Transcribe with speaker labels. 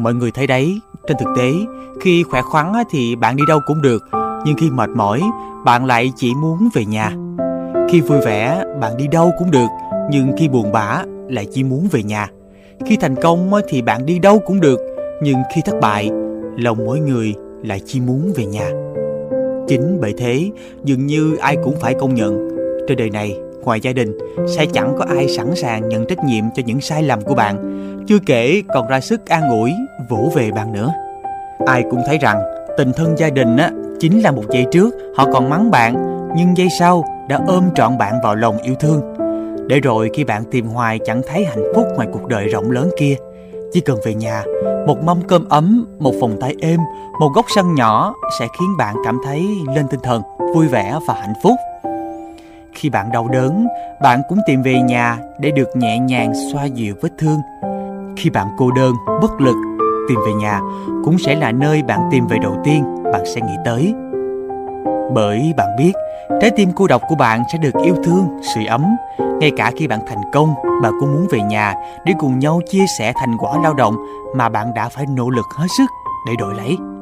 Speaker 1: Mọi người thấy đấy, trên thực tế, khi khỏe khoắn thì bạn đi đâu cũng được, nhưng khi mệt mỏi, bạn lại chỉ muốn về nhà. Khi vui vẻ, bạn đi đâu cũng được, nhưng khi buồn bã lại chỉ muốn về nhà. Khi thành công thì bạn đi đâu cũng được, nhưng khi thất bại, lòng mỗi người lại chỉ muốn về nhà. Chính bởi thế, dường như ai cũng phải công nhận, trên đời này, ngoài gia đình, sẽ chẳng có ai sẵn sàng nhận trách nhiệm cho những sai lầm của bạn, chưa kể còn ra sức an ủi, vỗ về bạn nữa. Ai cũng thấy rằng tình thân gia đình chính là một giây trước họ còn mắng bạn, nhưng giây sau đã ôm trọn bạn vào lòng yêu thương. Để rồi khi bạn tìm hoài chẳng thấy hạnh phúc ngoài cuộc đời rộng lớn kia, chỉ cần về nhà, một mâm cơm ấm, một vòng tay êm, một góc sân nhỏ sẽ khiến bạn cảm thấy lên tinh thần, vui vẻ và hạnh phúc. Khi bạn đau đớn, bạn cũng tìm về nhà để được nhẹ nhàng xoa dịu vết thương. Khi bạn cô đơn, bất lực, tìm về nhà cũng sẽ là nơi bạn tìm về đầu tiên bạn sẽ nghĩ tới. Bởi bạn biết, trái tim cô độc của bạn sẽ được yêu thương, sưởi ấm. Ngay cả khi bạn thành công, bạn cũng muốn về nhà để cùng nhau chia sẻ thành quả lao động mà bạn đã phải nỗ lực hết sức để đổi lấy.